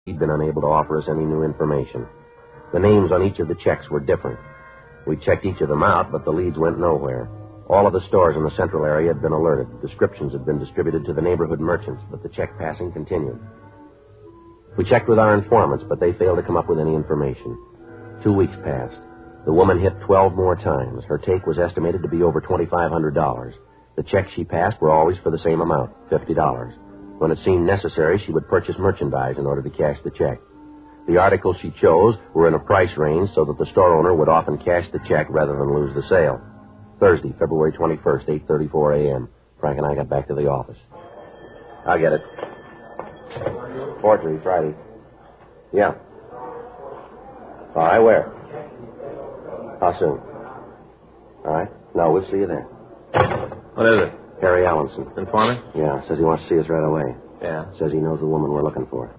He'd been unable to offer us any new information. The names on each of the checks were different. We checked each of them out, but the leads went nowhere. All of the stores in the central area had been alerted. Descriptions had been distributed to the neighborhood merchants, but the check passing continued. We checked with our informants, but they failed to come up with any information. 2 weeks passed. The woman hit 12 more times. Her take was estimated to be over $2,500. The checks she passed were always for the same amount, $50. When it seemed necessary, she would purchase merchandise in order to cash the check. The articles she chose were in a price range so that the store owner would often cash the check rather than lose the sale. Thursday, February 21st, 8:34 a.m. Frank and I got back to the office. I'll get it. Forgery, Friday. Yeah. All right, where? How soon? All right. No, we'll see you there. What is it? Harry Allenson. Informant? Yeah, says he wants to see us right away. Yeah. Says he knows the woman we're looking for.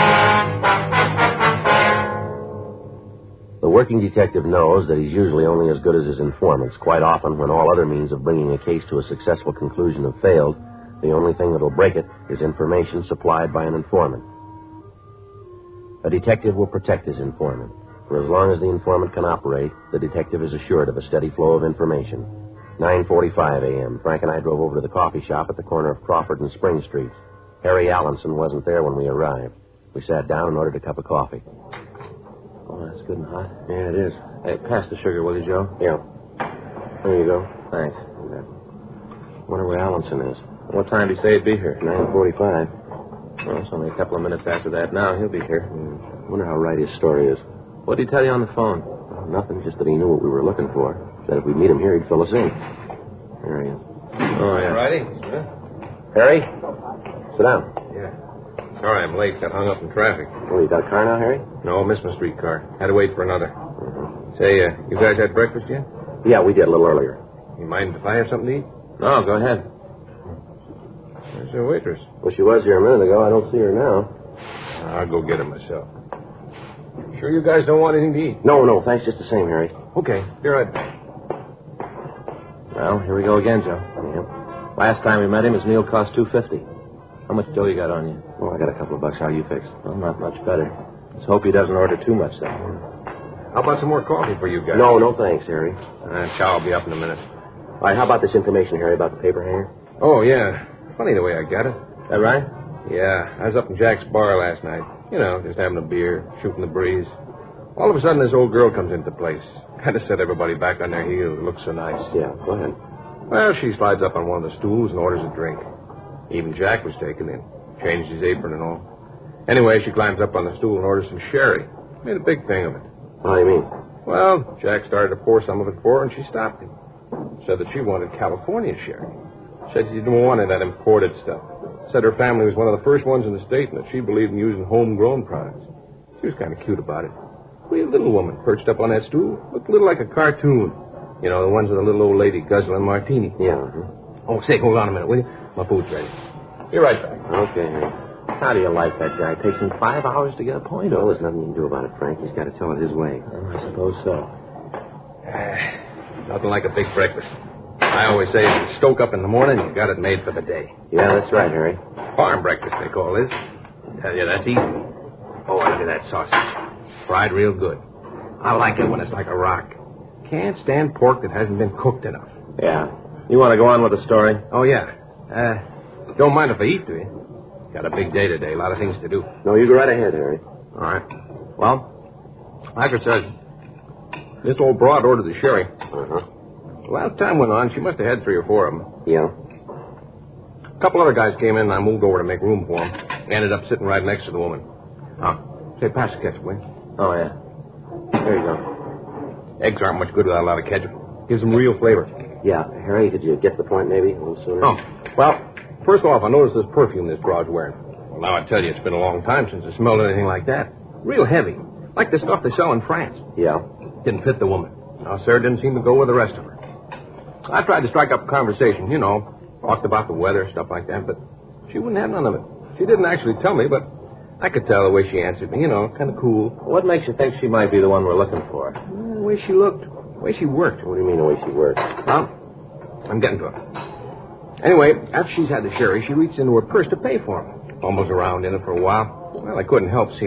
The working detective knows that he's usually only as good as his informants. Quite often, when all other means of bringing a case to a successful conclusion have failed, the only thing that'll break it is information supplied by an informant. A detective will protect his informant. For as long as the informant can operate, the detective is assured of a steady flow of information. 9:45 a.m. Frank and I drove over to the coffee shop at the corner of Crawford and Spring Streets. Harry Allenson wasn't there when we arrived. We sat down and ordered a cup of coffee. Oh, that's good and hot. Yeah, it is. Hey, pass the sugar, will you, Joe? Yeah. There you go. Thanks. Wonder where Allenson is. What time did he say he'd be here? 9:45. Well, it's only a couple of minutes after that now. He'll be here. Wonder how right his story is. What did he tell you on the phone? Oh, nothing, just that he knew what we were looking for. Said if we'd meet him here, he'd fill us in. There he is. Oh, yeah. Righty. Harry? Sit down. Yeah. Sorry I'm late. Got hung up in traffic. Oh, you got a car now, Harry? No, missed my streetcar. Had to wait for another. Say, you guys had breakfast yet? Yeah, we did a little earlier. You mind if I have something to eat? No, go ahead. Where's the waitress? Well, she was here a minute ago. I don't see her now. I'll go get her myself. Sure you guys don't want anything to eat? No, thanks just the same, Harry. Okay, be right back. Well, here we go again, Joe. Yeah. Last time we met him, his meal cost $2.50. How much dough you got on you? Oh, I got a couple of bucks. How are you fixed? Well, not much better. Let's hope he doesn't order too much, though. How about some more coffee for you guys? No, thanks, Harry. Chow will be up in a minute. All right, how about this information, Harry, about the paper hanger? Oh, yeah. Funny the way I got it. That right? Yeah, I was up in Jack's bar last night. You know, just having a beer, shooting the breeze. All of a sudden, this old girl comes into the place. Kind of set everybody back on their heels. It looks so nice. Yeah, go ahead. Well, she slides up on one of the stools and orders a drink. Even Jack was taken in. Changed his apron and all. Anyway, she climbs up on the stool and orders some sherry. Made a big thing of it. How do you mean? Well, Jack started to pour some of it for her, and she stopped him. Said that she wanted California sherry. Said she didn't want that imported stuff. Said her family was one of the first ones in the state and that she believed in using homegrown products. She was kind of cute about it. Real little woman perched up on that stool. Looked a little like a cartoon. You know, the ones with the little old lady guzzling martini. Yeah. Oh, say, hold on a minute, will you? My food's ready. Be right back. Okay, Harry. How do you like that guy? It takes him 5 hours to get a point Well, over. there's nothing you can do about it, Frank. He's got to tell it his way. Well, I suppose so. Nothing like a big breakfast. I always say if you stoke up in the morning, you got it made for the day. Yeah, that's right, Harry. Farm breakfast, they call this. Tell you, that's easy. Oh, look at that sausage. Fried real good. I like it when it's like a rock. Can't stand pork that hasn't been cooked enough. Yeah. You want to go on with the story? Oh, yeah. Don't mind if I eat, do you? Got a big day today. A lot of things to do. No, you go right ahead, Harry. All right. Well, like I said, this old broad ordered the sherry. Uh-huh. Well, as time went on, she must have had 3 or 4 of them. Yeah? A couple other guys came in, and I moved over to make room for them. Ended up sitting right next to the woman. Say, pass the ketchup, will you? Oh, yeah. There you go. Eggs aren't much good without a lot of ketchup. Gives them real flavor. Yeah, Harry, could you get to the point maybe a little sooner? Oh, well, first off, I noticed this perfume this broad's wearing. Well, now I tell you, it's been a long time since I smelled anything like that. Real heavy. Like the stuff they sell in France. Yeah? Didn't fit the woman. No, sir, didn't seem to go with the rest of her. I tried to strike up a conversation, you know, talked about the weather, stuff like that, but she wouldn't have none of it. She didn't actually tell me, but I could tell the way she answered me, you know, kind of cool. What makes you think she might be the one we're looking for? The way she looked, the way she worked. What do you mean the way she works? Well, I'm getting to it. Anyway, after she's had the sherry, she reached into her purse to pay for him. Fumbles around in it for a while. Well, I couldn't help seeing